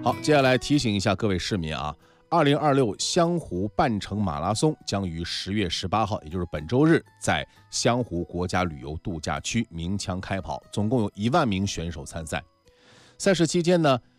好，接下来提醒一下各位市民啊，2026湘湖半程马拉松将于10月18号，也就是本周日，在湘湖国家旅游度假区鸣枪开跑，总共有1万名选手参赛。赛事期间呢，